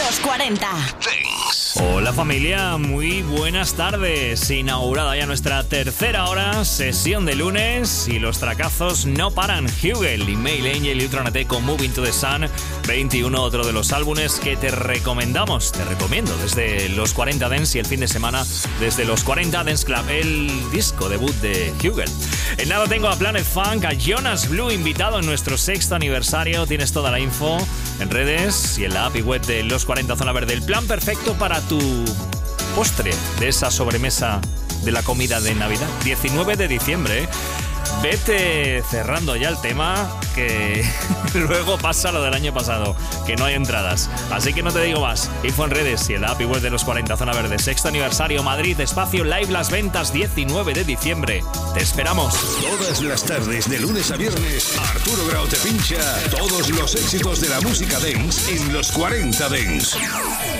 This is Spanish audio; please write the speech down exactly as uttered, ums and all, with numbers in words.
Los cuarenta. Hola familia, muy buenas tardes. Inaugurada ya nuestra tercera hora, sesión de lunes y los tracazos no paran. Hugel, Email Angel y Ultranate con Moving to the Sun veintiuno, otro de los álbumes que te recomendamos, te recomiendo desde los cuarenta Dance y el fin de semana desde los cuarenta Dance Club, el disco debut de Hugel. En nada tengo a Planet Funk, a Jonas Blue invitado en nuestro sexto aniversario. Tienes toda la info en redes y en la app y web de Los cuarenta Zona Verde. El plan perfecto para tu postre de esa sobremesa de la comida de Navidad. diecinueve de diciembre, ¿eh? Vete cerrando ya el tema, que luego pasa lo del año pasado, que no hay entradas. Así que no te digo más. Info en redes y en la app y web de Los cuarenta Zona Verde. Sexto aniversario, Madrid, espacio live Las Ventas, diecinueve de diciembre. Te esperamos. Todas las tardes, de lunes a viernes, Arturo Grau te pincha todos los éxitos de la música dance en Los cuarenta Dance.